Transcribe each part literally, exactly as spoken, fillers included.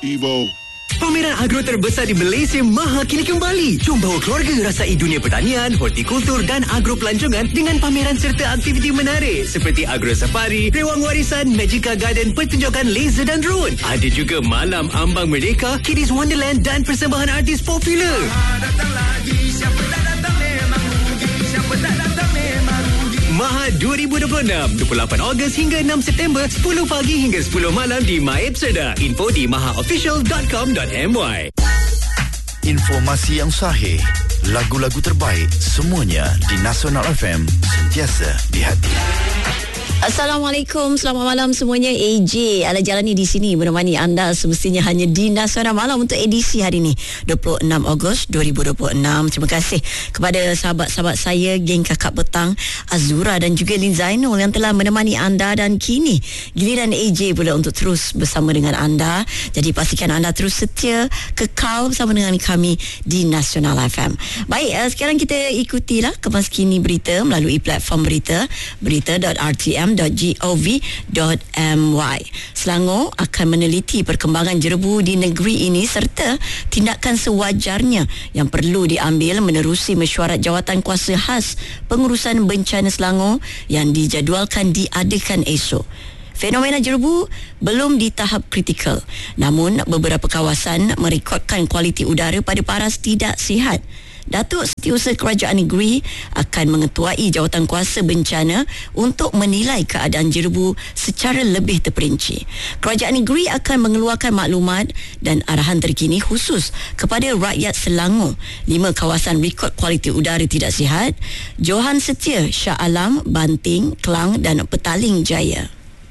Evo. Pameran agro terbesar di Malaysia Maha kini kembali. Jom bawa keluarga rasai dunia pertanian, hortikultur dan agro pelancongan dengan pameran serta aktiviti menarik seperti agro safari, rewang warisan, Magica Garden, pertunjukan laser dan drone. Ada juga malam ambang merdeka, Kiddies Wonderland dan persembahan artis popular. Datang lagi, siapa tak datang memang rugi, siapa tak datang memang rugi. Maha dua ribu dua puluh enam, dua puluh lapan Ogos hingga enam September, sepuluh pagi hingga sepuluh malam di MyEpsada. Info di maha official dot com dot my. Informasi yang sahih, lagu-lagu terbaik, semuanya di Nasional F M, sentiasa di hati. Assalamualaikum, selamat malam semuanya. A J Ala Jalani di sini menemani anda semestinya hanya di Nasional Malam untuk edisi hari ini dua puluh enam Ogos dua ribu dua puluh enam. Terima kasih kepada sahabat-sahabat saya, geng Kakak Petang, Azura dan juga Lin Zainul yang telah menemani anda, dan kini giliran A J pula untuk terus bersama dengan anda. Jadi pastikan anda terus setia, kekal bersama dengan kami di Nasional F M. Baik, uh, sekarang kita ikutilah kemas kini berita melalui platform berita berita dot r t m dot gov dot my. Selangor akan meneliti perkembangan jerebu di negeri ini serta tindakan sewajarnya yang perlu diambil menerusi mesyuarat jawatan kuasa khas pengurusan bencana Selangor yang dijadualkan diadakan esok. Fenomena jerebu belum di tahap kritikal, namun beberapa kawasan merekodkan kualiti udara pada paras tidak sihat. Datuk Setiausaha Kerajaan Negeri akan mengetuai Jawatankuasa Bencana untuk menilai keadaan jerebu secara lebih terperinci. Kerajaan Negeri akan mengeluarkan maklumat dan arahan terkini khusus kepada rakyat Selangor. Lima kawasan rekod kualiti udara tidak sihat: Johan Setia, Shah Alam, Banting, Klang dan Petaling Jaya.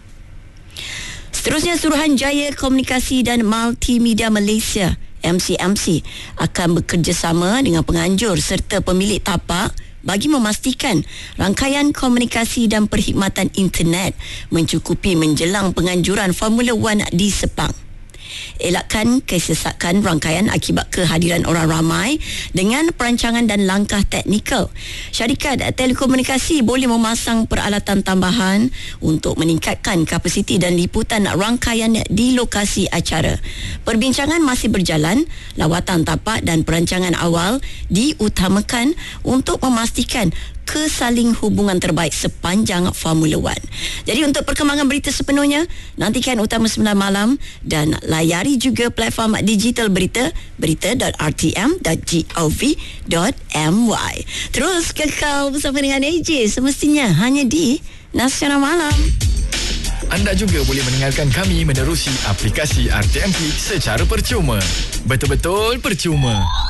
Seterusnya, Suruhanjaya Komunikasi dan Multimedia Malaysia M C M C akan bekerjasama dengan penganjur serta pemilik tapak bagi memastikan rangkaian komunikasi dan perkhidmatan internet mencukupi menjelang penganjuran Formula One di Sepang. Elakkan kesesakan rangkaian akibat kehadiran orang ramai dengan perancangan dan langkah teknikal. Syarikat telekomunikasi boleh memasang peralatan tambahan untuk meningkatkan kapasiti dan liputan rangkaian di lokasi acara. Perbincangan masih berjalan. Lawatan tapak dan perancangan awal diutamakan untuk memastikan kesaling hubungan terbaik sepanjang Formula One. Jadi untuk perkembangan berita sepenuhnya, nantikan Utama sembilan Malam dan layari juga platform digital berita berita dot r t m dot gov dot my. Terus kekal bersama dengan A J semestinya hanya di Nasional Malam. Anda juga boleh mendengarkan kami menerusi aplikasi R T M P secara percuma. Betul-betul percuma.